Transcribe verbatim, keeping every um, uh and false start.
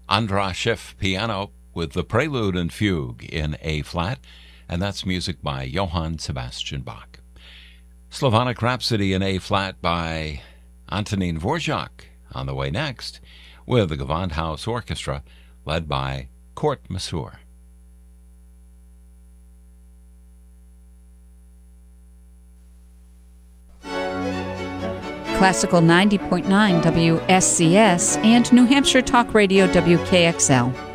Andras Schiff piano with the Prelude and Fugue in A-flat, and that's music by Johann Sebastian Bach. Slavonic Rhapsody in A-flat by Antonín Dvorak on the way next, with the Gewandhaus Orchestra led by Kurt Masur. Classical ninety point nine W S C S and New Hampshire Talk Radio W K X L.